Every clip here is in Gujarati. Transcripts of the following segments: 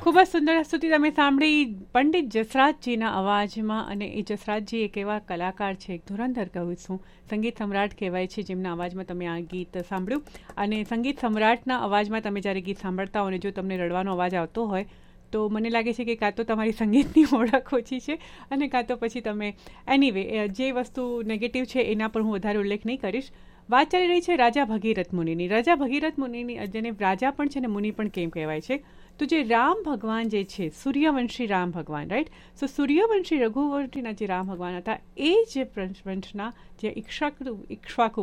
ખૂબ જ સુંદર સ્તુતિ તમે સાંભળી પંડિત જસરાજજીના અવાજમાં. અને એ જસરાજજી એક એવા કલાકાર છે, એક ધુરંધર કહું છું, સંગીત સમ્રાટ કહેવાય છે, જેમના અવાજમાં તમે આ ગીત સાંભળ્યું. અને સંગીત સમ્રાટના અવાજમાં તમે જ્યારે ગીત સાંભળતા હો અને જો તમને રડવાનો અવાજ આવતો હોય તો મને લાગે છે કે કાં તો તમારી સંગીતની ઓળખ ઓછી છે અને કાં તો પછી તમે એનીવે જે વસ્તુ નેગેટિવ છે એના પર હું વધારે ઉલ્લેખ નહીં કરીશ. વાત ચાલી રહી છે રાજા ભગીરથ મુનિની. રાજા ભગીરથ મુનિની, જેને રાજા પણ છે ને મુનિ પણ કેમ કહેવાય છે, તો જે રામ ભગવાન જે છે, સૂર્યવંશી રામ ભગવાન, રાઈટ. સો સૂર્યવંશી રઘુવંશીના જે રામ ભગવાન હતા એ જે વંશના જે ઇક્ષ્વાકુ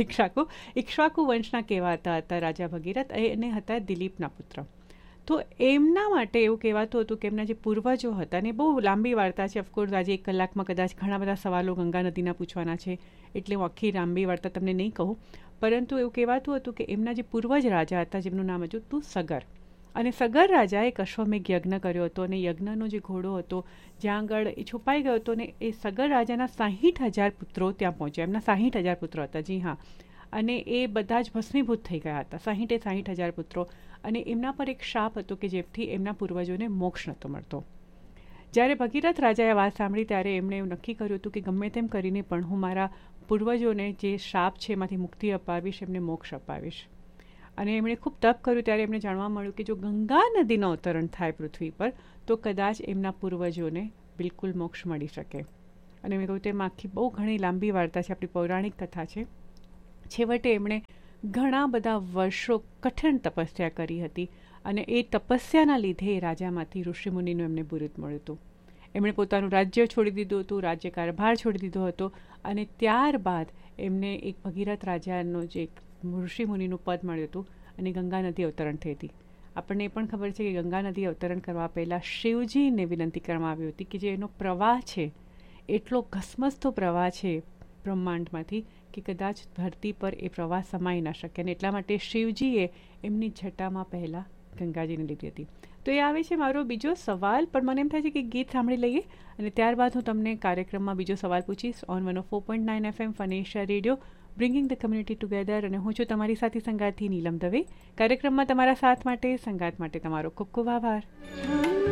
વંશના કહેવાતા હતા રાજા ભગીરથ, એને હતા દિલીપના પુત્ર. તો એમના માટે એવું કહેવાતું હતું કે એમના જે પૂર્વજો હતા, ને બહુ લાંબી વાર્તા છે, ઓફકોર્સ આજે 1 કલાકમાં કદાચ ઘણા બધા સવાલો ગંગા નદીના પૂછવાના છે, એટલે હું આખી લાંબી વાર્તા તમને નહીં કહું. પરંતુ એવું કહેવાતું હતું કે એમના જે પૂર્વજ રાજા હતા જેમનું નામ હતું સગર, અને સગર રાજાએ એક અશ્વમેઘ યજ્ઞ કર્યો હતો, અને યજ્ઞનો જે ઘોડો હતો જ્યાં આગળ એ છુપાઈ ગયો હતો, ને એ સગર રાજાના 60,000 પુત્રો ત્યાં પહોંચ્યા. એમના 60,000 પુત્રો હતા, જી હા. અને એ બધા જ ભસ્મીભૂત થઈ ગયા હતા, 60,000 પુત્રો. અને એમના પર એક શાપ હતો કે જેથી એમના પૂર્વજોને મોક્ષ નહોતો મળતો. જ્યારે ભગીરથ રાજાએ વાત સાંભળી ત્યારે એમણે એવું નક્કી કર્યું હતું કે ગમે તેમ કરીને પણ હું મારા પૂર્વજોને જે શાપ છે એમાંથી મુક્તિ અપાવીશ, એમને મોક્ષ અપાવીશ. અને એમણે ખૂબ તપ કર્યું ત્યારે એમને જાણવા મળ્યું કે જો ગંગા નદીનો અવતરણ થાય પૃથ્વી પર તો કદાચ એમના પૂર્વજોને બિલકુલ મોક્ષ મળી શકે. અને મેં કહ્યું તેમ આખી બહુ ઘણી લાંબી વાર્તા છે, આપણી પૌરાણિક કથા છે. છેવટે એમણે ઘણા બધા વર્ષો કઠિન તપસ્યા કરી હતી, અને એ તપસ્યાના લીધે એ રાજામાંથી ઋષિમુનિનું એમને બિરુદ મળ્યું હતું. એમણે પોતાનું રાજ્ય છોડી દીધું હતું, રાજ્ય કારભાર છોડી દીધો હતો, અને ત્યારબાદ એમને એક ભગીરથ રાજાનો જે ઋષિમુનિનું પદ મળ્યું હતું, અને ગંગા નદી અવતરણ થઈ હતી. આપણને એ પણ ખબર છે કે ગંગા નદી અવતરણ કરવા પહેલાં શિવજીને વિનંતી કરવામાં આવી હતી કે જે એનો પ્રવાહ છે, એટલો ઘસમસતો પ્રવાહ છે બ્રહ્માંડમાંથી કે કદાચ ધરતી પર એ પ્રવાહ સમાઈ ના શકે, અને એટલા માટે શિવજીએ એમની જટામાં પહેલાં ગંગાજીને લીધી હતી. તો એ આવે છે મારો બીજો સવાલ, પણ મને એમ થાય છે કે ગીત સાંભળી લઈએ અને ત્યારબાદ હું તમને કાર્યક્રમમાં બીજો સવાલ પૂછીશ. On 104.9 FM fun Asia radio, bringing the community together. અને હું છું તમારી સાથી સંગાથી નીલમ દવે. કાર્યક્રમમાં તમારા સાથ માટે, સંગાત માટે તમારો ખૂબ ખૂબ આભાર.